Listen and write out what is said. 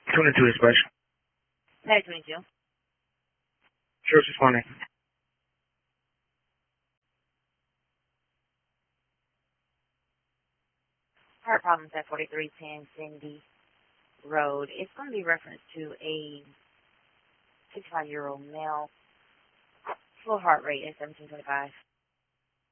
22 dispatch. Hey, 22. Sure, it's responding. Heart problems at 4310 Cindy Road. It's going to be reference to a 65-year-old male. Full heart rate at 1725.